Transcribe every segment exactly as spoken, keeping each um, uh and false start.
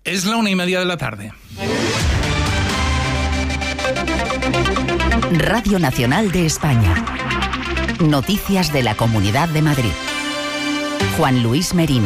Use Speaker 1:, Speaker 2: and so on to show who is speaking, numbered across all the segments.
Speaker 1: Es la una y media de la tarde.
Speaker 2: Radio Nacional de España. Noticias de la Comunidad de Madrid. Juan Luis Merino.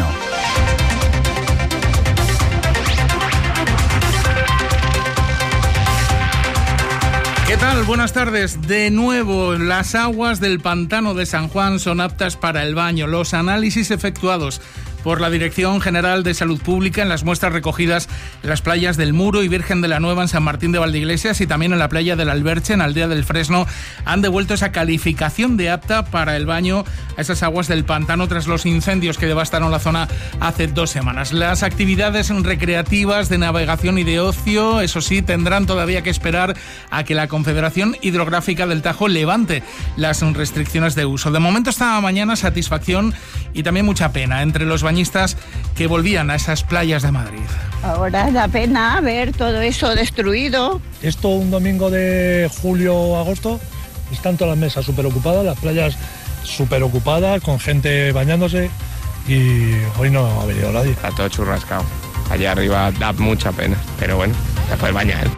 Speaker 1: ¿Qué tal? Buenas tardes. De nuevo, las aguas del pantano de San Juan son aptas para el baño. Los análisis efectuados por la Dirección General de Salud Pública en las muestras recogidas en las playas del Muro y Virgen de la Nueva en San Martín de Valdeiglesias y también en la playa del Alberche, en Aldea del Fresno, han devuelto esa calificación de apta para el baño a esas aguas del pantano tras los incendios que devastaron la zona hace dos semanas. Las actividades recreativas de navegación y de ocio, eso sí, tendrán todavía que esperar a que la Confederación Hidrográfica del Tajo levante las restricciones de uso. De momento, esta mañana, satisfacción y también mucha pena entre los bañistas que volvían a esas playas de Madrid.
Speaker 3: Ahora da pena ver todo eso destruido.
Speaker 4: Esto un domingo de julio o agosto, están todas las mesas súper ocupadas, las playas súper ocupadas, con gente bañándose, y hoy no ha venido nadie.
Speaker 5: Está todo churrascado. Allá arriba da mucha pena, pero bueno, se puede bañar.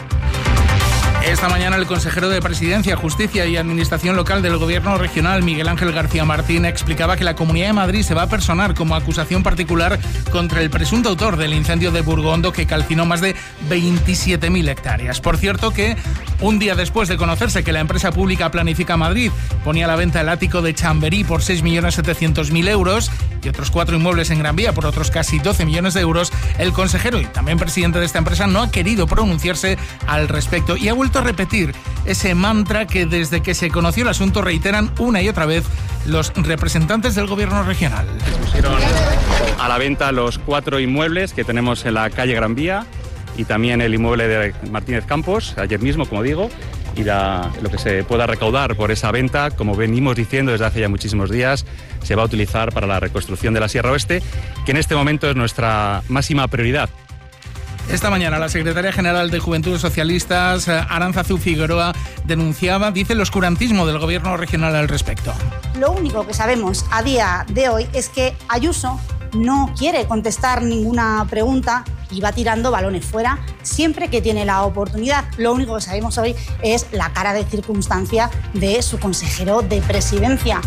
Speaker 1: Esta mañana el consejero de Presidencia, Justicia y Administración Local del Gobierno Regional, Miguel Ángel García Martín, explicaba que la Comunidad de Madrid se va a personar como acusación particular contra el presunto autor del incendio de Burgondo que calcinó más de veintisiete mil hectáreas. Por cierto que un día después de conocerse que la empresa pública Planifica Madrid ponía a la venta el ático de Chamberí por seis millones setecientos mil euros y otros cuatro inmuebles en Gran Vía por otros casi doce millones de euros, el consejero y también presidente de esta empresa no ha querido pronunciarse al respecto y ha vuelto a repetir ese mantra que desde que se conoció el asunto reiteran una y otra vez los representantes del gobierno regional.
Speaker 6: Se pusieron a la venta los cuatro inmuebles que tenemos en la calle Gran Vía y también el inmueble de Martínez Campos, ayer mismo, como digo, y la, lo que se pueda recaudar por esa venta, como venimos diciendo desde hace ya muchísimos días, se va a utilizar para la reconstrucción de la Sierra Oeste, que en este momento es nuestra máxima prioridad.
Speaker 1: Esta mañana la secretaria general de Juventudes Socialistas, Aránzazu Figueroa, denunciaba, dice, el oscurantismo del gobierno regional al respecto.
Speaker 7: Lo único que sabemos a día de hoy es que Ayuso no quiere contestar ninguna pregunta y va tirando balones fuera siempre que tiene la oportunidad. Lo único que sabemos hoy es la cara de circunstancia de su consejero de Presidencia.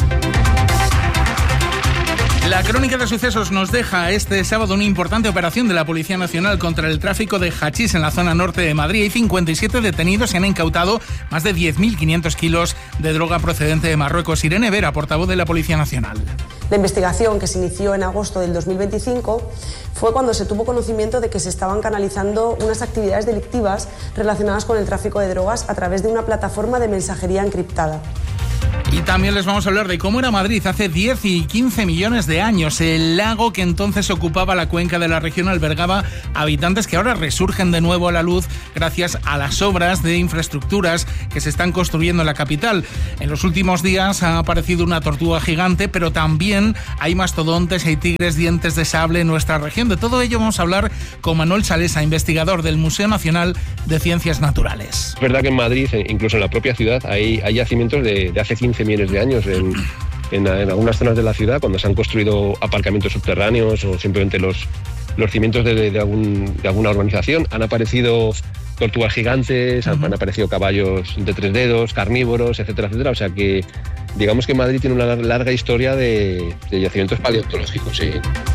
Speaker 1: La crónica de sucesos nos deja este sábado una importante operación de la Policía Nacional contra el tráfico de hachís en la zona norte de Madrid. Hay cincuenta y siete detenidos y han incautado más de diez mil quinientos kilos de droga procedente de Marruecos. Irene Vera, portavoz de la Policía Nacional.
Speaker 8: La investigación, que se inició en agosto del dos mil veinticinco, fue cuando se tuvo conocimiento de que se estaban canalizando unas actividades delictivas relacionadas con el tráfico de drogas a través de una plataforma de mensajería encriptada.
Speaker 1: Y también les vamos a hablar de cómo era Madrid hace diez y quince millones de años. El lago que entonces ocupaba la cuenca de la región albergaba habitantes que ahora resurgen de nuevo a la luz gracias a las obras de infraestructuras que se están construyendo en la capital. En los últimos días ha aparecido una tortuga gigante, pero también hay mastodontes, hay tigres, dientes de sable en nuestra región. De todo ello vamos a hablar con Manuel Salesa, investigador del Museo Nacional de Ciencias Naturales.
Speaker 9: Es verdad que en Madrid, incluso en la propia ciudad, hay, hay yacimientos de, de hace quince millones de años en, en, en algunas zonas de la ciudad, cuando se han construido aparcamientos subterráneos o simplemente los, los cimientos de, de, algún, de alguna urbanización. Han aparecido tortugas gigantes, uh-huh. han, han aparecido caballos de tres dedos, carnívoros, etcétera, etcétera. O sea que digamos que Madrid tiene una larga historia de, de yacimientos paleontológicos, sí.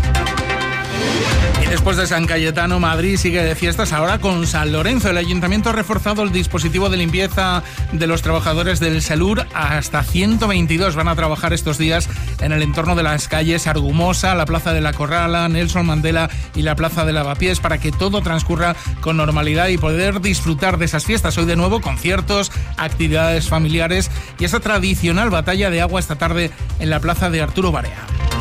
Speaker 1: Y después de San Cayetano, Madrid sigue de fiestas ahora con San Lorenzo. El ayuntamiento ha reforzado el dispositivo de limpieza de los trabajadores del Salur. Hasta ciento veintidós van a trabajar estos días en el entorno de las calles Argumosa, la Plaza de la Corrala, Nelson Mandela y la Plaza de Lavapiés, para que todo transcurra con normalidad y poder disfrutar de esas fiestas. Hoy de nuevo conciertos, actividades familiares y esa tradicional batalla de agua esta tarde en la Plaza de Arturo Barea.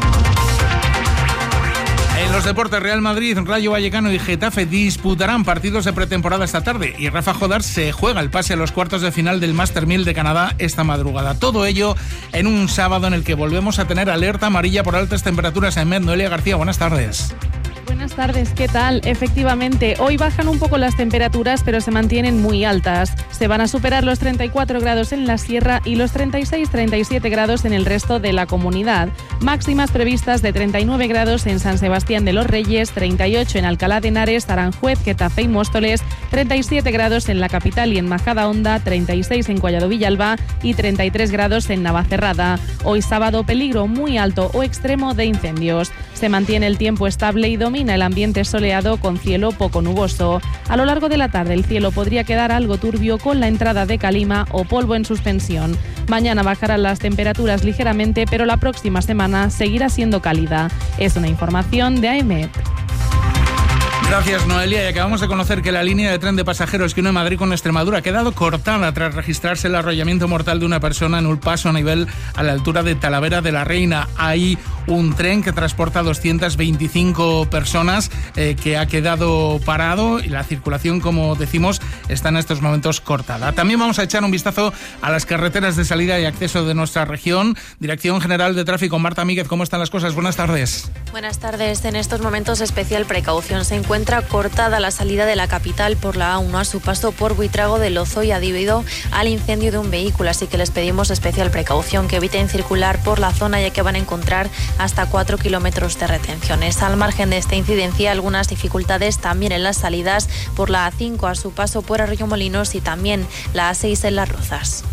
Speaker 1: En los deportes, Real Madrid, Rayo Vallecano y Getafe disputarán partidos de pretemporada esta tarde y Rafa Jodar se juega el pase a los cuartos de final del Master mil de Canadá esta madrugada. Todo ello en un sábado en el que volvemos a tener alerta amarilla por altas temperaturas en Med. Noelia García, buenas tardes.
Speaker 10: Buenas tardes, ¿qué tal? Efectivamente, hoy bajan un poco las temperaturas, pero se mantienen muy altas. Se van a superar los treinta y cuatro grados en la sierra y los treinta y seis a treinta y siete grados en el resto de la comunidad. Máximas previstas de treinta y nueve grados en San Sebastián de los Reyes, treinta y ocho en Alcalá de Henares, Aranjuez, Getafe y Móstoles, treinta y siete grados en la capital y en Majadahonda, treinta y seis en Collado Villalba y treinta y tres grados en Navacerrada. Hoy sábado, peligro muy alto o extremo de incendios. Se mantiene el tiempo estable y domina el ambiente soleado con cielo poco nuboso. A lo largo de la tarde el cielo podría quedar algo turbio con la entrada de calima o polvo en suspensión. Mañana bajarán las temperaturas ligeramente, pero la próxima semana seguirá siendo cálida. Es una información de A E M E P.
Speaker 1: Gracias, Noelia. Y acabamos de conocer que la línea de tren de pasajeros que une Madrid con Extremadura ha quedado cortada tras registrarse el arrollamiento mortal de una persona en un paso a nivel a la altura de Talavera de la Reina. Hay un tren que transporta doscientas veinticinco personas eh, que ha quedado parado y la circulación, como decimos, está en estos momentos cortada. También vamos a echar un vistazo a las carreteras de salida y acceso de nuestra región. Dirección General de Tráfico, Marta Míguez, ¿cómo están las cosas? Buenas tardes.
Speaker 11: Buenas tardes. En estos momentos especial precaución. Se encuentra cortada la salida de la capital por la A uno a su paso por Buitrago de Lozoya debido al incendio de un vehículo, así que les pedimos especial precaución, que eviten circular por la zona, ya que van a encontrar hasta cuatro kilómetros de retenciones. Al margen de esta incidencia, algunas dificultades también en las salidas por la A cinco a su paso por Arroyomolinos y también la A seis en Las Rozas.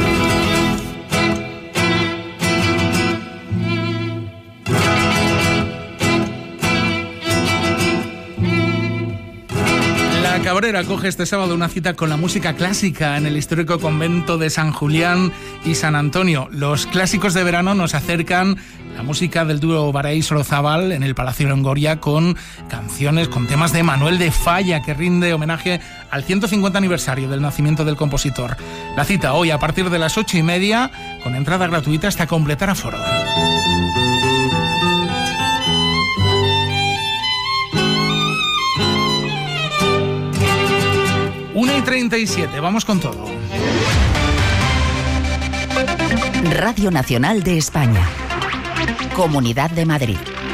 Speaker 1: Cabrera acoge este sábado una cita con la música clásica en el histórico convento de San Julián y San Antonio. Los clásicos de verano nos acercan la música del dúo Baraí-Sorozábal en el Palacio Longoria con canciones, con temas de Manuel de Falla, que rinde homenaje al ciento cincuenta aniversario del nacimiento del compositor. La cita hoy a partir de las ocho y media, con entrada gratuita hasta completar aforo. una y treinta y siete, vamos con todo.
Speaker 2: Radio Nacional de España. Comunidad de Madrid.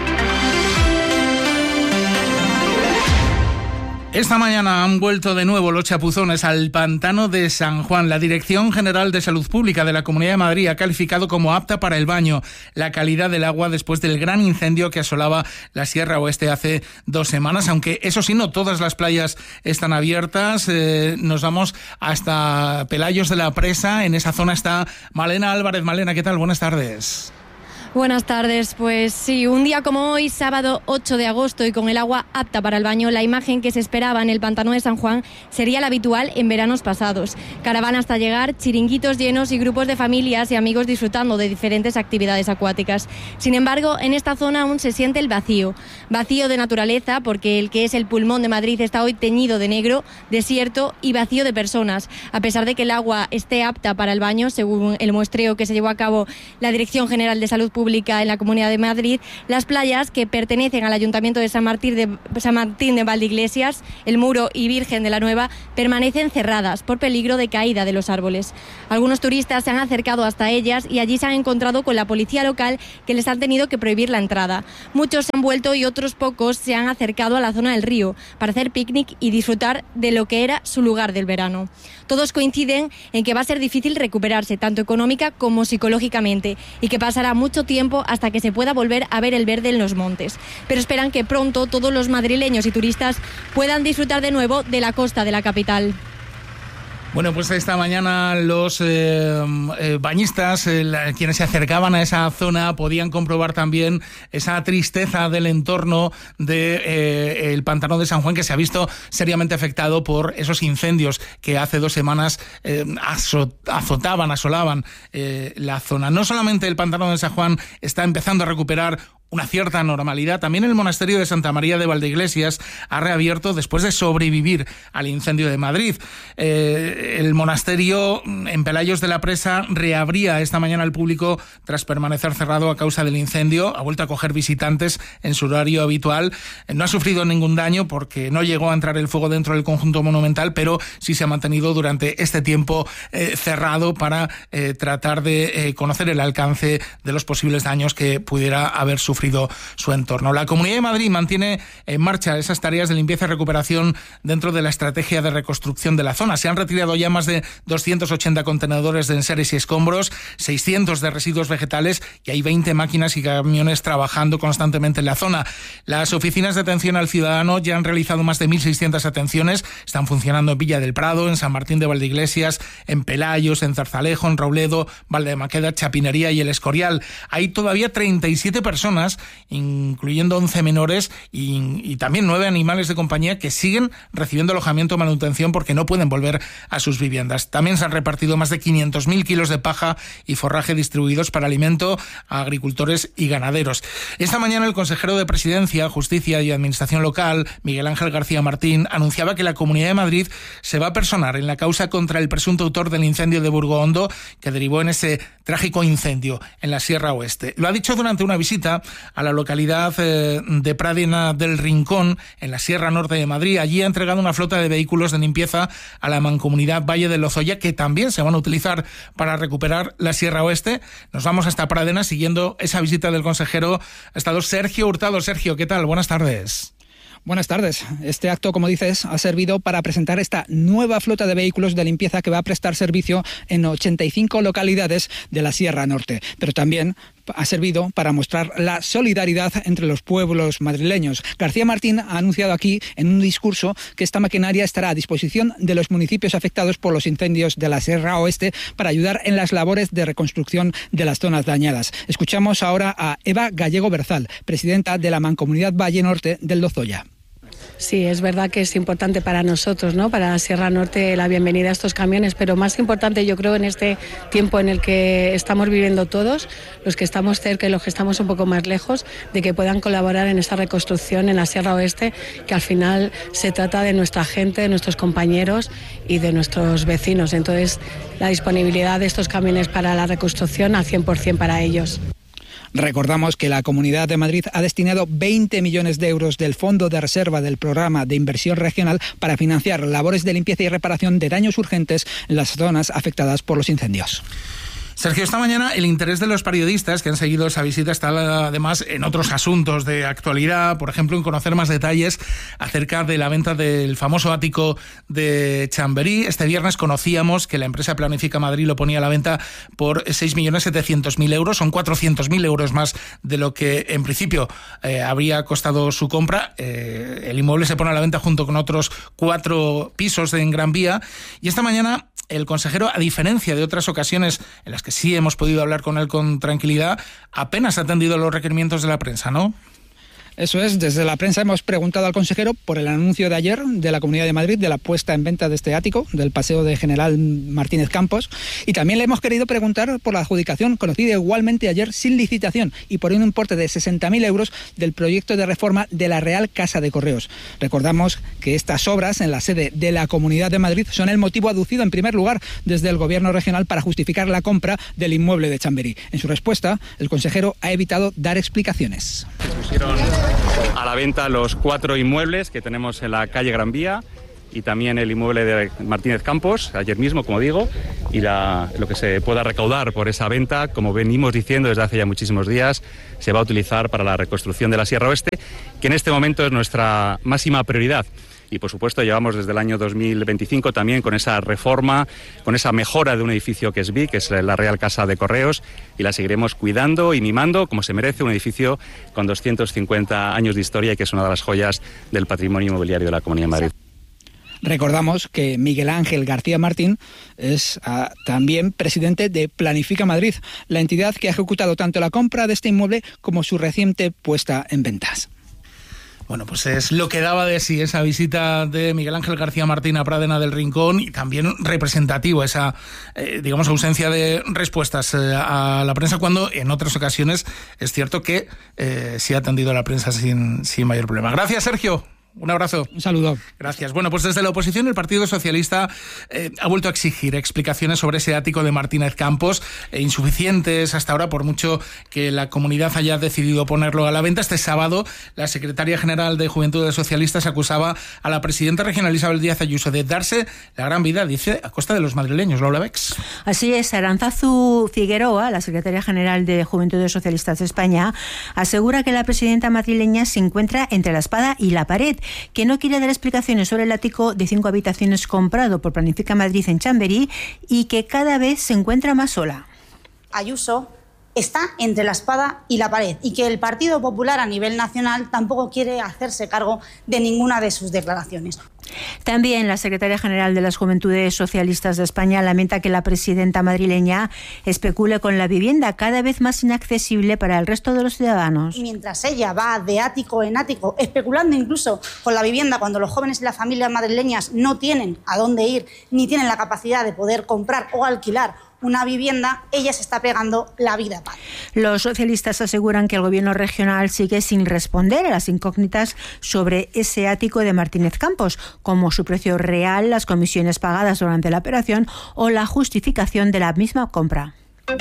Speaker 1: Esta mañana han vuelto de nuevo los chapuzones al pantano de San Juan. La Dirección General de Salud Pública de la Comunidad de Madrid ha calificado como apta para el baño la calidad del agua después del gran incendio que asolaba la Sierra Oeste hace dos semanas. Aunque eso sí, no todas las playas están abiertas. Eh, nos vamos hasta Pelayos de la Presa. En esa zona está Malena Álvarez. Malena, ¿qué tal? Buenas tardes.
Speaker 12: Buenas tardes, pues sí, un día como hoy, sábado ocho de agosto y con el agua apta para el baño, la imagen que se esperaba en el pantano de San Juan sería la habitual en veranos pasados. Caravana hasta llegar, chiringuitos llenos y grupos de familias y amigos disfrutando de diferentes actividades acuáticas. Sin embargo, en esta zona aún se siente el vacío, vacío de naturaleza porque el que es el pulmón de Madrid está hoy teñido de negro, desierto y vacío de personas. A pesar de que el agua esté apta para el baño, según el muestreo que se llevó a cabo la Dirección General de Salud Pública en la Comunidad de Madrid, las playas que pertenecen al Ayuntamiento de San Martín de, San Martín de Valdeiglesias, El Muro y Virgen de la Nueva permanecen cerradas por peligro de caída de los árboles. Algunos turistas se han acercado hasta ellas y allí se han encontrado con la policía local, que les han tenido que prohibir la entrada. Muchos se han vuelto y otros pocos se han acercado a la zona del río para hacer picnic y disfrutar de lo que era su lugar del verano. Todos coinciden en que va a ser difícil recuperarse, tanto económica como psicológicamente, y que pasará mucho tiempo hasta que se pueda volver a ver el verde en los montes. Pero esperan que pronto todos los madrileños y turistas puedan disfrutar de nuevo de la costa de la capital.
Speaker 1: Bueno, pues esta mañana los eh, eh, bañistas, eh, la, quienes se acercaban a esa zona, podían comprobar también esa tristeza del entorno de eh, el pantano de San Juan, que se ha visto seriamente afectado por esos incendios que hace dos semanas eh, azotaban, asolaban eh, la zona. No solamente el pantano de San Juan está empezando a recuperar una cierta normalidad, también el monasterio de Santa María de Valdeiglesias ha reabierto después de sobrevivir al incendio de Madrid. Eh, el monasterio en Pelayos de la Presa reabría esta mañana al público tras permanecer cerrado a causa del incendio. Ha vuelto a coger visitantes en su horario habitual. No ha sufrido ningún daño porque no llegó a entrar el fuego dentro del conjunto monumental, pero sí se ha mantenido durante este tiempo eh, cerrado para eh, tratar de eh, conocer el alcance de los posibles daños que pudiera haber sufrido sufrido su entorno. La Comunidad de Madrid mantiene en marcha esas tareas de limpieza y recuperación dentro de la estrategia de reconstrucción de la zona. Se han retirado ya más de doscientos ochenta contenedores de enseres y escombros, seiscientos de residuos vegetales y hay veinte máquinas y camiones trabajando constantemente en la zona. Las oficinas de atención al ciudadano ya han realizado más de mil seiscientas atenciones. Están funcionando en Villa del Prado, en San Martín de Valdeiglesias, en Pelayos, en Zarzalejo, en Robledo, Valdemaqueda, Chapinería y El Escorial. Hay todavía treinta y siete personas, incluyendo once menores y, y también nueve animales de compañía que siguen recibiendo alojamiento o manutención porque no pueden volver a sus viviendas. También se han repartido más de quinientos mil kilos de paja y forraje distribuidos para alimento a agricultores y ganaderos. Esta mañana el consejero de Presidencia, Justicia y Administración Local, Miguel Ángel García Martín, anunciaba que la Comunidad de Madrid se va a personar en la causa contra el presunto autor del incendio de Burgohondo que derivó en ese trágico incendio en la Sierra Oeste. Lo ha dicho durante una visita a la localidad eh, de Pradena del Rincón, en la Sierra Norte de Madrid. Allí ha entregado una flota de vehículos de limpieza a la Mancomunidad Valle de Lozoya, que también se van a utilizar para recuperar la Sierra Oeste. Nos vamos hasta Pradena siguiendo esa visita del consejero. Ha estado Sergio Hurtado. Sergio, ¿qué tal? Buenas tardes.
Speaker 13: Buenas tardes. Este acto, como dices, ha servido para presentar esta nueva flota de vehículos de limpieza que va a prestar servicio en ochenta y cinco localidades de la Sierra Norte. Pero también ha servido para mostrar la solidaridad entre los pueblos madrileños. García Martín ha anunciado aquí en un discurso que esta maquinaria estará a disposición de los municipios afectados por los incendios de la Sierra Oeste para ayudar en las labores de reconstrucción de las zonas dañadas. Escuchamos ahora a Eva Gallego Berzal, presidenta de la Mancomunidad Valle Norte del Lozoya.
Speaker 14: Sí, es verdad que es importante para nosotros, ¿no? Para Sierra Norte, la bienvenida a estos camiones, pero más importante yo creo en este tiempo en el que estamos viviendo todos, los que estamos cerca y los que estamos un poco más lejos, de que puedan colaborar en esta reconstrucción en la Sierra Oeste, que al final se trata de nuestra gente, de nuestros compañeros y de nuestros vecinos. Entonces, la disponibilidad de estos camiones para la reconstrucción al cien por ciento para ellos.
Speaker 13: Recordamos que la Comunidad de Madrid ha destinado veinte millones de euros del Fondo de Reserva del Programa de Inversión Regional para financiar labores de limpieza y reparación de daños urgentes en las zonas afectadas por los incendios.
Speaker 1: Sergio, esta mañana el interés de los periodistas que han seguido esa visita está además en otros asuntos de actualidad, por ejemplo, en conocer más detalles acerca de la venta del famoso ático de Chamberí. Este viernes conocíamos que la empresa Planifica Madrid lo ponía a la venta por seis millones setecientos mil euros, son cuatrocientos mil euros más de lo que en principio eh, habría costado su compra. Eh, el inmueble se pone a la venta junto con otros cuatro pisos en Gran Vía y esta mañana el consejero, a diferencia de otras ocasiones en las que sí hemos podido hablar con él con tranquilidad, apenas ha atendido los requerimientos de la prensa, ¿no?
Speaker 13: Eso es, desde la prensa hemos preguntado al consejero por el anuncio de ayer de la Comunidad de Madrid de la puesta en venta de este ático, del Paseo de General Martínez Campos, y también le hemos querido preguntar por la adjudicación conocida igualmente ayer sin licitación y por un importe de sesenta mil euros del proyecto de reforma de la Real Casa de Correos. Recordamos que estas obras en la sede de la Comunidad de Madrid son el motivo aducido en primer lugar desde el Gobierno regional para justificar la compra del inmueble de Chamberí. En su respuesta, el consejero ha evitado dar explicaciones.
Speaker 6: A la venta los cuatro inmuebles que tenemos en la calle Gran Vía y también el inmueble de Martínez Campos, ayer mismo, como digo, y la, lo que se pueda recaudar por esa venta, como venimos diciendo desde hace ya muchísimos días, se va a utilizar para la reconstrucción de la Sierra Oeste, que en este momento es nuestra máxima prioridad. Y, por supuesto, llevamos desde el año dos mil veinticinco también con esa reforma, con esa mejora de un edificio que es V I C, que es la Real Casa de Correos, y la seguiremos cuidando y mimando como se merece, un edificio con doscientos cincuenta años de historia y que es una de las joyas del patrimonio inmobiliario de la Comunidad de Madrid.
Speaker 13: Recordamos que Miguel Ángel García Martín es uh, también presidente de Planifica Madrid, la entidad que ha ejecutado tanto la compra de este inmueble como su reciente puesta en ventas.
Speaker 1: Bueno, pues es lo que daba de sí esa visita de Miguel Ángel García Martín a Pradena del Rincón y también representativo esa, eh, digamos, ausencia de respuestas eh, a la prensa cuando en otras ocasiones es cierto que eh, sí ha atendido a la prensa sin, sin mayor problema. Gracias, Sergio. Un abrazo.
Speaker 13: Un saludo.
Speaker 1: Gracias. Bueno, pues desde la oposición el Partido Socialista eh, ha vuelto a exigir explicaciones sobre ese ático de Martínez Campos, eh, insuficientes hasta ahora, por mucho que la comunidad haya decidido ponerlo a la venta. Este sábado, la secretaria general de Juventudes Socialistas acusaba a la presidenta regional Isabel Díaz Ayuso de darse la gran vida, dice, a costa de los madrileños. Lola Bex.
Speaker 15: Así es, Arantzazu Figueroa, la secretaria general de Juventudes Socialistas de España, asegura que la presidenta madrileña se encuentra entre la espada y la pared, que no quiere dar explicaciones sobre el ático de cinco habitaciones comprado por Planifica Madrid en Chamberí y que cada vez se encuentra más sola.
Speaker 7: Ayuso está entre la espada y la pared y que el Partido Popular a nivel nacional tampoco quiere hacerse cargo de ninguna de sus declaraciones.
Speaker 15: También la secretaria general de las Juventudes Socialistas de España lamenta que la presidenta madrileña especule con la vivienda, cada vez más inaccesible para el resto de los ciudadanos.
Speaker 7: Mientras ella va de ático en ático, especulando incluso con la vivienda cuando los jóvenes y las familias madrileñas no tienen a dónde ir ni tienen la capacidad de poder comprar o alquilar una vivienda, ella se está pegando la vida a palo.
Speaker 15: Los socialistas aseguran que el gobierno regional sigue sin responder a las incógnitas sobre ese ático de Martínez Campos, como su precio real, las comisiones pagadas durante la operación o la justificación de la misma compra.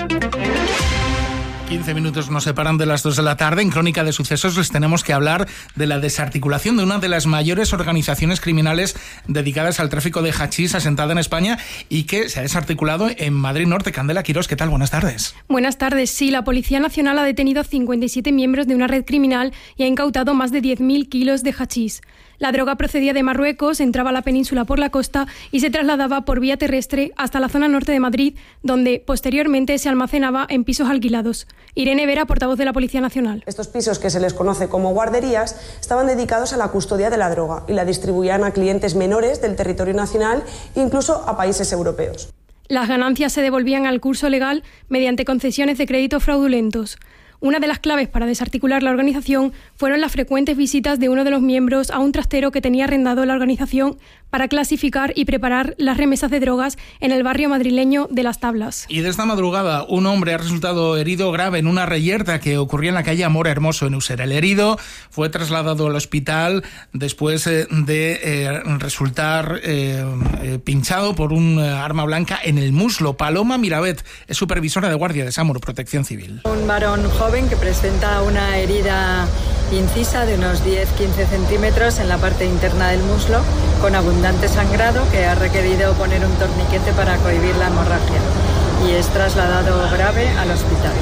Speaker 1: quince minutos nos separan de las dos de la tarde. En Crónica de Sucesos les tenemos que hablar de la desarticulación de una de las mayores organizaciones criminales dedicadas al tráfico de hachís asentada en España y que se ha desarticulado en Madrid Norte. Candela Quirós, ¿qué tal? Buenas tardes.
Speaker 16: Buenas tardes. Sí, la Policía Nacional ha detenido a cincuenta y siete miembros de una red criminal y ha incautado más de diez mil kilos de hachís. La droga procedía de Marruecos, entraba a la península por la costa y se trasladaba por vía terrestre hasta la zona norte de Madrid, donde posteriormente se almacenaba en pisos alquilados. Irene Vera, portavoz de la Policía Nacional.
Speaker 8: Estos pisos, que se les conoce como guarderías, estaban dedicados a la custodia de la droga y la distribuían a clientes menores del territorio nacional e incluso a países europeos.
Speaker 16: Las ganancias se devolvían al curso legal mediante concesiones de crédito fraudulentos. Una de las claves para desarticular la organización fueron las frecuentes visitas de uno de los miembros a un trastero que tenía arrendado la organización para clasificar y preparar las remesas de drogas en el barrio madrileño de Las Tablas.
Speaker 1: Y de esta madrugada, un hombre ha resultado herido grave en una reyerta que ocurrió en la calle Amor Hermoso, en Usera. El herido fue trasladado al hospital después de eh, resultar eh, eh, pinchado por un arma blanca en el muslo. Paloma Mirabet es supervisora de guardia de SAMUR, Protección Civil.
Speaker 17: Un varón joven que presenta una herida incisa de unos diez a quince centímetros en la parte interna del muslo, con abundante sangrado, que ha requerido poner un torniquete para cohibir la hemorragia y es trasladado grave al hospital.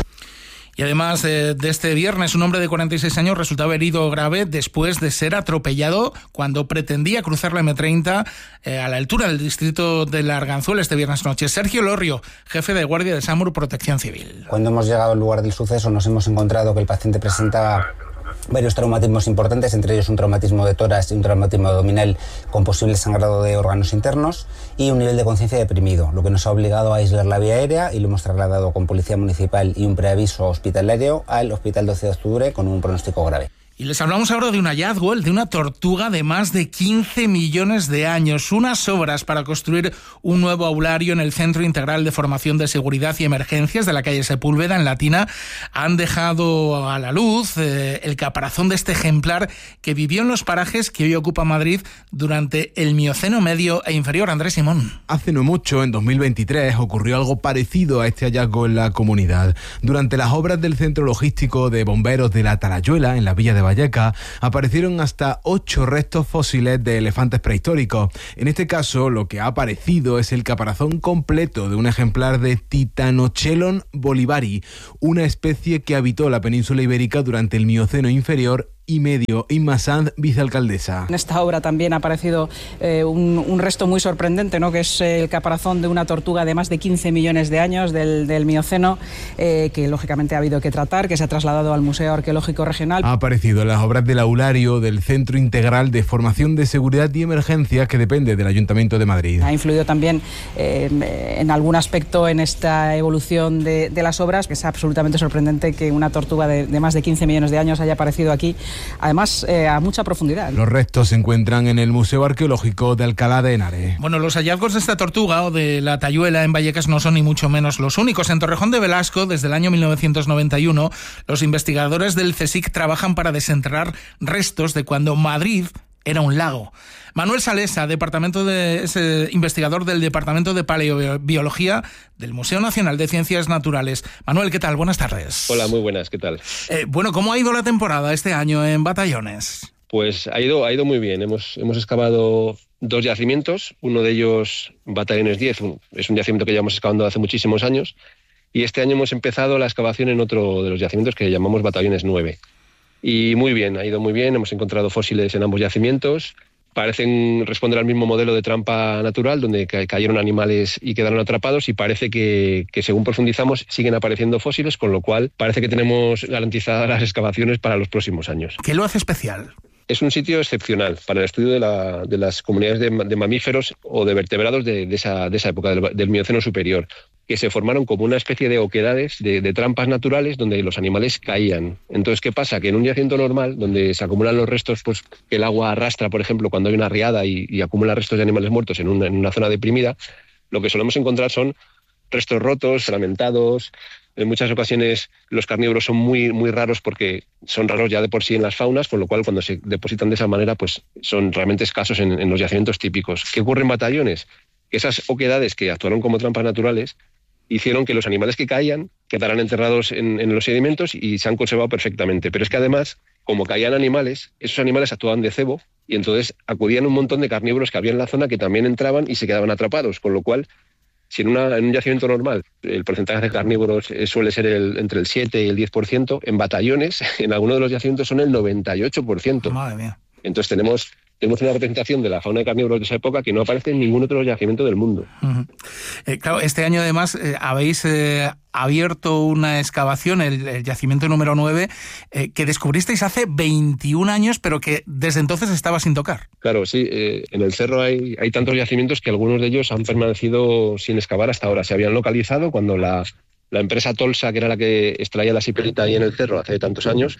Speaker 1: Y además de, de este viernes, un hombre de cuarenta y seis años resultaba herido grave después de ser atropellado cuando pretendía cruzar la eme treinta eh, a la altura del distrito de la Arganzuela este viernes noche. Sergio Lorrio, jefe de guardia de SAMUR, Protección Civil.
Speaker 18: Cuando hemos llegado al lugar del suceso nos hemos encontrado que el paciente presentaba varios traumatismos importantes, entre ellos un traumatismo de tórax y un traumatismo abdominal con posible sangrado de órganos internos y un nivel de conciencia deprimido, lo que nos ha obligado a aislar la vía aérea y lo hemos trasladado con policía municipal y un preaviso hospitalario al Hospital doce de Octubre con un pronóstico grave.
Speaker 1: Y les hablamos ahora de un hallazgo, el de una tortuga de más de quince millones de años. Unas obras para construir un nuevo aulario en el Centro Integral de Formación de Seguridad y Emergencias de la calle Sepúlveda, en Latina, han dejado a la luz eh, el caparazón de este ejemplar que vivió en los parajes que hoy ocupa Madrid durante el Mioceno medio e inferior. Andrés Simón.
Speaker 19: Hace no mucho, en dos mil veintitrés, ocurrió algo parecido a este hallazgo en la comunidad. Durante las obras del Centro Logístico de Bomberos de la Talayuela, en la villa de Valleca, aparecieron hasta ocho restos fósiles de elefantes prehistóricos. En este caso, lo que ha aparecido es el caparazón completo de un ejemplar de Titanochelon bolivari, una especie que habitó la península ibérica durante el Mioceno inferior y medio. Inma Sanz, vicealcaldesa.
Speaker 20: En esta obra también ha aparecido eh, un, un resto muy sorprendente, ¿no?, que es el caparazón de una tortuga de más de quince millones de años del, del Mioceno, eh, que lógicamente ha habido que tratar, que se ha trasladado al Museo Arqueológico Regional.
Speaker 19: Ha aparecido en las obras del aulario del Centro Integral de Formación de Seguridad y Emergencias, que depende del Ayuntamiento de Madrid.
Speaker 20: Ha influido también eh, en algún aspecto en esta evolución de, de las obras, que es absolutamente sorprendente que una tortuga de, de más de quince millones de años haya aparecido aquí, además eh, a mucha profundidad.
Speaker 19: Los restos se encuentran en el Museo Arqueológico de Alcalá de Henares.
Speaker 1: Bueno, los hallazgos de esta tortuga o de la Tayuela en Vallecas no son ni mucho menos los únicos. En Torrejón de Velasco, desde el año mil novecientos noventa y uno, los investigadores del CSIC trabajan para desenterrar restos de cuando Madrid era un lago. Manuel Salesa, departamento de, es, eh, investigador del Departamento de Paleobiología del Museo Nacional de Ciencias Naturales. Manuel, ¿qué tal? Buenas tardes.
Speaker 9: Hola, muy buenas, ¿qué tal?
Speaker 1: Eh, bueno, ¿cómo ha ido la temporada este año en Batallones?
Speaker 9: Pues ha ido, ha ido muy bien. Hemos, hemos excavado dos yacimientos, uno de ellos Batallones diez, es un yacimiento que llevamos excavando hace muchísimos años, y este año hemos empezado la excavación en otro de los yacimientos que llamamos Batallones nueve. Y muy bien, ha ido muy bien, hemos encontrado fósiles en ambos yacimientos, parecen responder al mismo modelo de trampa natural, donde cayeron animales y quedaron atrapados, y parece que, que según profundizamos siguen apareciendo fósiles, con lo cual parece que tenemos garantizadas las excavaciones para los próximos años.
Speaker 1: ¿Qué lo hace especial?
Speaker 9: Es un sitio excepcional para el estudio de, la, de las comunidades de, de mamíferos o de vertebrados de, de, esa, de esa época, del, del Mioceno superior, que se formaron como una especie de oquedades, de, de trampas naturales donde los animales caían. Entonces, ¿qué pasa? Que en un yacimiento normal, donde se acumulan los restos pues, que el agua arrastra, por ejemplo, cuando hay una riada y, y acumula restos de animales muertos en una, en una zona deprimida, lo que solemos encontrar son restos rotos, fragmentados. En muchas ocasiones los carnívoros son muy, muy raros porque son raros ya de por sí en las faunas, con lo cual cuando se depositan de esa manera pues son realmente escasos en, en los yacimientos típicos. ¿Qué ocurre en Batallones? Que esas oquedades que actuaron como trampas naturales hicieron que los animales que caían quedaran enterrados en, en los sedimentos y se han conservado perfectamente. Pero es que además, como caían animales, esos animales actuaban de cebo y entonces acudían un montón de carnívoros que había en la zona que también entraban y se quedaban atrapados, con lo cual si en, una, en un yacimiento normal el porcentaje de carnívoros suele ser el, entre el siete y el diez por ciento, en Batallones, en algunos de los yacimientos son el noventa y ocho por ciento.
Speaker 1: Madre mía.
Speaker 9: Entonces tenemos, tenemos una representación de la fauna de carnívoros de esa época que no aparece en ningún otro yacimiento del mundo.
Speaker 1: Uh-huh. Eh, claro, este año además eh, habéis eh, abierto una excavación, el, el yacimiento número nueve, eh, que descubristeis hace veintiún años, pero que desde entonces estaba sin tocar.
Speaker 9: Claro, sí. Eh, en el cerro hay, hay tantos yacimientos que algunos de ellos han permanecido sin excavar hasta ahora. Se habían localizado cuando la, la empresa Tolsa, que era la que extraía la siperita ahí en el cerro hace tantos años,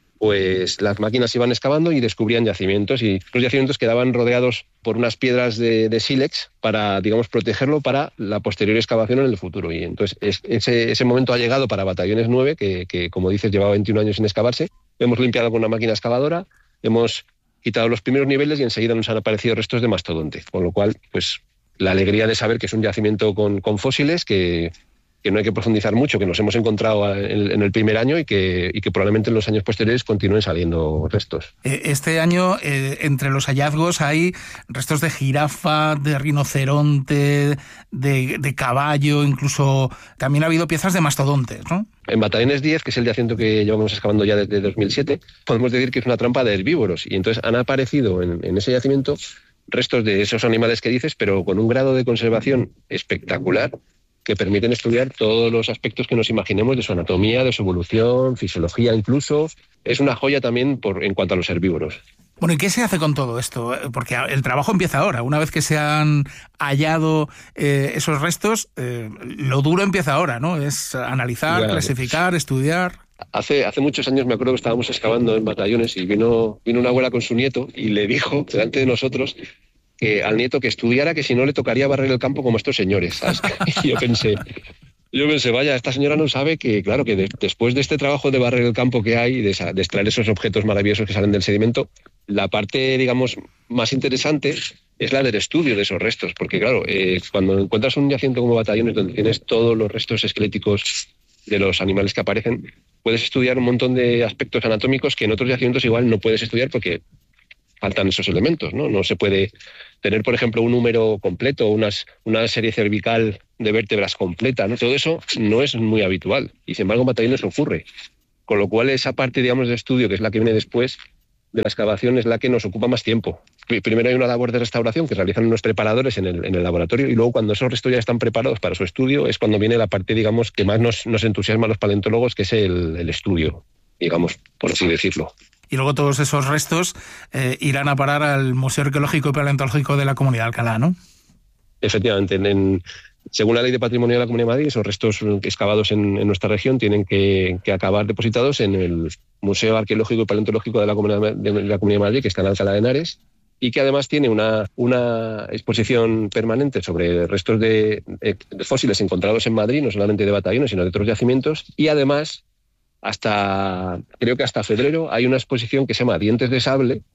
Speaker 9: pues las máquinas iban excavando y descubrían yacimientos, y los yacimientos quedaban rodeados por unas piedras de, de sílex para, digamos, protegerlo para la posterior excavación en el futuro. Y entonces es, ese, ese momento ha llegado para Batallones nueve, que, que como dices llevaba veintiún años sin excavarse. Hemos limpiado con una máquina excavadora, hemos quitado los primeros niveles y enseguida nos han aparecido restos de mastodonte, con lo cual pues la alegría de saber que es un yacimiento con, con fósiles que... que no hay que profundizar mucho, que nos hemos encontrado en, en el primer año y que, y que probablemente en los años posteriores continúen saliendo restos.
Speaker 1: Este año, eh, entre los hallazgos hay restos de jirafa, de rinoceronte, de, de caballo, incluso también ha habido piezas de mastodontes, ¿no?
Speaker 9: En Batallones diez, que es el yacimiento que llevamos excavando ya desde dos mil siete, podemos decir que es una trampa de herbívoros, y entonces han aparecido en, en ese yacimiento restos de esos animales que dices, pero con un grado de conservación espectacular, que permiten estudiar todos los aspectos que nos imaginemos de su anatomía, de su evolución, fisiología incluso. Es una joya también por, en cuanto a los herbívoros.
Speaker 1: Bueno, ¿y qué se hace con todo esto? Porque el trabajo empieza ahora. Una vez que se han hallado eh, esos restos, eh, lo duro empieza ahora, ¿no? Es analizar, claro, clasificar, estudiar.
Speaker 9: Hace, hace muchos años me acuerdo que estábamos excavando en Batallones y vino, vino una abuela con su nieto y le dijo, delante de nosotros, que al nieto que estudiara, que si no le tocaría barrer el campo como estos señores, ¿sabes? Y yo pensé, yo pensé, vaya, esta señora no sabe que, claro, que de, después de este trabajo de barrer el campo que hay, de, esa, de extraer esos objetos maravillosos que salen del sedimento, la parte, digamos, más interesante es la del estudio de esos restos, porque claro, eh, cuando encuentras un yacimiento como Batallones donde tienes todos los restos esqueléticos de los animales que aparecen, puedes estudiar un montón de aspectos anatómicos que en otros yacimientos igual no puedes estudiar porque faltan esos elementos, ¿no? No se puede tener, por ejemplo, un número completo, unas, una serie cervical de vértebras completa, ¿no? Todo eso no es muy habitual y, sin embargo, en Batallones ocurre. Con lo cual, esa parte, digamos, de estudio, que es la que viene después de la excavación, es la que nos ocupa más tiempo. Primero hay una labor de restauración que realizan unos preparadores en el, en el laboratorio, y luego, cuando esos restos ya están preparados para su estudio, es cuando viene la parte, digamos, que más nos, nos entusiasma a los paleontólogos, que es el, el estudio, digamos, por así decirlo.
Speaker 1: Y luego todos esos restos eh, irán a parar al Museo Arqueológico y Paleontológico de la Comunidad de Alcalá, ¿no?
Speaker 9: Efectivamente. En, en, según la Ley de Patrimonio de la Comunidad de Madrid, esos restos excavados en, en nuestra región tienen que, que acabar depositados en el Museo Arqueológico y Paleontológico de la Comunidad de, de la Comunidad de Madrid, que está en Alcalá de Henares, y que además tiene una, una exposición permanente sobre restos de, de, de fósiles encontrados en Madrid, no solamente de Batallones, sino de otros yacimientos, y además, hasta creo que hasta febrero, hay una exposición que se llama Dientes de Sable,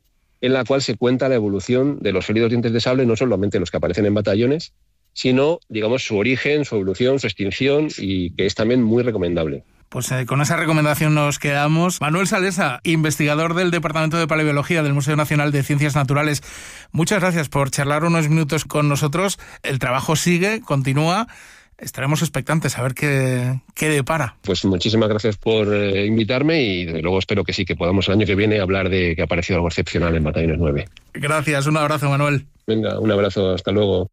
Speaker 9: en la cual se cuenta la evolución de los félidos dientes de sable, no solamente los que aparecen en batallones, sino, digamos, su origen, su evolución, su extinción, y que es también muy recomendable.
Speaker 1: Pues eh, con esa recomendación nos quedamos. Manuel Salesa, investigador del Departamento de Paleobiología del Museo Nacional de Ciencias Naturales, muchas gracias por charlar unos minutos con nosotros. El trabajo sigue, continúa. Estaremos expectantes a ver qué, qué depara.
Speaker 9: Pues muchísimas gracias por eh, invitarme y desde luego espero que sí, que podamos el año que viene hablar de que ha aparecido algo excepcional en Batallones nueve.
Speaker 1: Gracias, un abrazo, Manuel.
Speaker 9: Venga, un abrazo, hasta luego.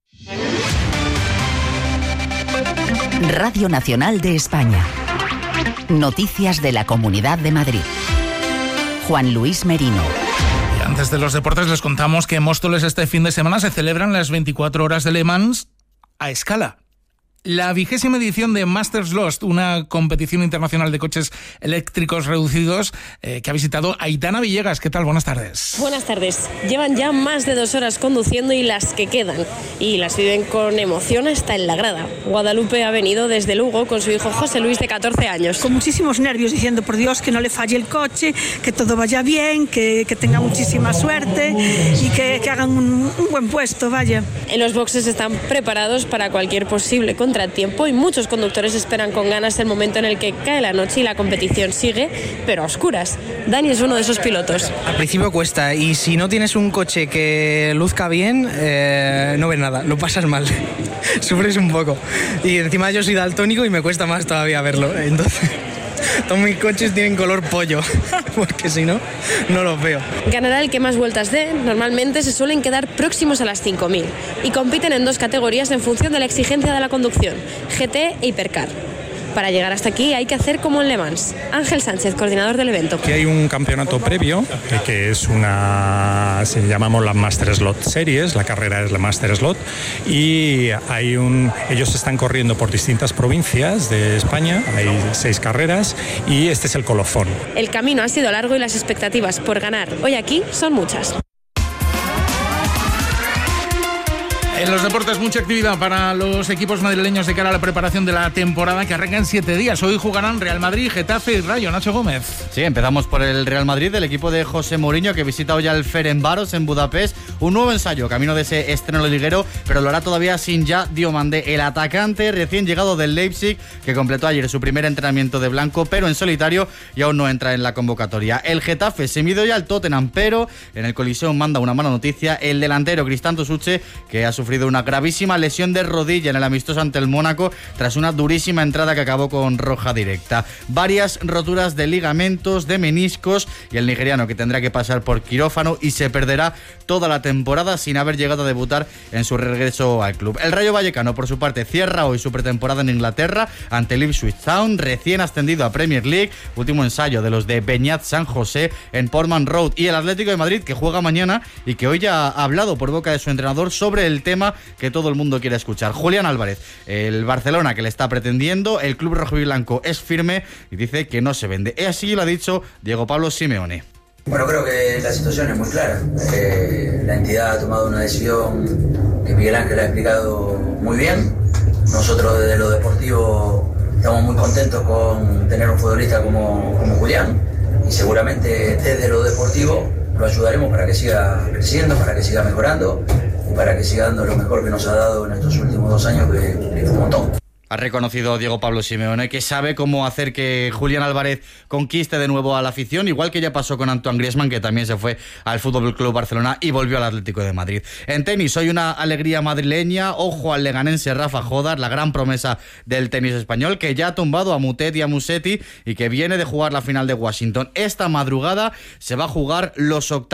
Speaker 2: Radio Nacional de España. Noticias de la Comunidad de Madrid. Juan Luis Merino.
Speaker 1: Y antes de los deportes les contamos que en Móstoles este fin de semana se celebran las veinticuatro horas de Le Mans a escala. La vigésima edición de Masters Lost, una competición internacional de coches eléctricos reducidos eh, que ha visitado Aitana Villegas. ¿Qué tal? Buenas tardes.
Speaker 21: Buenas tardes. Llevan ya más de dos horas conduciendo y las que quedan. Y las viven con emoción hasta en la grada. Guadalupe ha venido desde Lugo con su hijo José Luis, de catorce años.
Speaker 22: Con muchísimos nervios, diciendo, por Dios, que no le falle el coche, que todo vaya bien, que, que tenga muchísima suerte y que, que hagan un, un buen puesto, vaya.
Speaker 21: En los boxes están preparados para cualquier posible contratiempo y muchos conductores esperan con ganas el momento en el que cae la noche y la competición sigue, pero a oscuras. Dani es uno de esos pilotos.
Speaker 23: Al principio cuesta, y si no tienes un coche que luzca bien, eh, no ves nada, lo pasas mal. Sufres un poco. Y encima yo soy daltónico y me cuesta más todavía verlo. Entonces, todos mis coches tienen color pollo, porque si no, no los veo.
Speaker 21: Ganará el que más vueltas dé. Normalmente se suelen quedar próximos a las cinco mil y compiten en dos categorías en función de la exigencia de la conducción, G T e Hipercar. Para llegar hasta aquí hay que hacer como en Le Mans. Ángel Sánchez, coordinador del evento.
Speaker 24: Aquí hay un campeonato previo, que es una, se llamamos la Master Slot Series, la carrera es la Master Slot, y hay un, ellos están corriendo por distintas provincias de España, hay seis carreras, y este es el colofón.
Speaker 21: El camino ha sido largo y las expectativas por ganar hoy aquí son muchas.
Speaker 1: En los deportes, mucha actividad para los equipos madrileños de cara a la preparación de la temporada, que arranca en siete días. Hoy jugarán Real Madrid, Getafe y Rayo. Nacho Gómez.
Speaker 25: Sí, empezamos por el Real Madrid, el equipo de José Mourinho, que visita hoy al Ferencváros en Budapest. Un nuevo ensayo, camino de ese estreno liguero, pero lo hará todavía sin ya Diomandé, el atacante recién llegado del Leipzig, que completó ayer su primer entrenamiento de blanco, pero en solitario, y aún no entra en la convocatoria. El Getafe se mide hoy al Tottenham, pero en el Coliseum manda una mala noticia el delantero Cristanto Suche, que ha sufrido una gravísima lesión de rodilla en el amistoso ante el Mónaco tras una durísima entrada que acabó con roja directa. Varias roturas de ligamentos, de meniscos, y el nigeriano, que tendrá que pasar por quirófano y se perderá toda la temporada sin haber llegado a debutar en su regreso al club. El Rayo Vallecano, por su parte, cierra hoy su pretemporada en Inglaterra ante el Ipswich Town, recién ascendido a Premier League. Último ensayo de los de Beñat San José en Portman Road. Y el Atlético de Madrid, que juega mañana y que hoy ya ha hablado por boca de su entrenador sobre el tema que todo el mundo quiere escuchar. Julián Álvarez, el Barcelona, que le está pretendiendo, el club rojiblanco es firme y dice que no se vende. Y así lo ha dicho Diego Pablo Simeone.
Speaker 26: Bueno, creo que la situación es muy clara. Eh, la entidad ha tomado una decisión que Miguel Ángel ha explicado muy bien. Nosotros desde lo deportivo estamos muy contentos con tener un futbolista como, como Julián, y seguramente desde lo deportivo lo ayudaremos para que siga creciendo, para que siga mejorando y para que siga dando lo mejor que nos ha dado en estos últimos dos años, que, que fue un montón.
Speaker 25: Ha reconocido Diego Pablo Simeone que sabe cómo hacer que Julián Álvarez conquiste de nuevo a la afición, igual que ya pasó con Antoine Griezmann, que también se fue al F C Barcelona y volvió al Atlético de Madrid. En tenis, hoy una alegría madrileña. Ojo al leganense Rafa Jodar, la gran promesa del tenis español, que ya ha tumbado a Mutet y a Musetti y que viene de jugar la final de Washington. Esta madrugada se va a jugar los octavos